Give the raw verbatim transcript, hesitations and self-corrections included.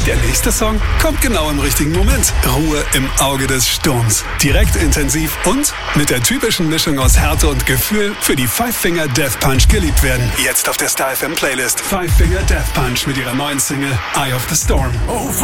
Der nächste Song kommt genau im richtigen Moment. Ruhe im Auge des Sturms. Direkt, intensiv und mit der typischen Mischung aus Härte und Gefühl für die Five Finger Death Punch geliebt werden. Jetzt auf der Star F M Playlist. Five Finger Death Punch mit ihrer neuen Single Eye of the Storm.